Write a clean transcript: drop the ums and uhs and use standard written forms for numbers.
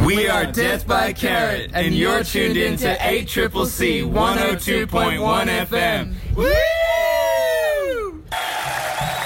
We are Death by Carrot, and you're tuned in to 8CCC 102.1 FM. Woo!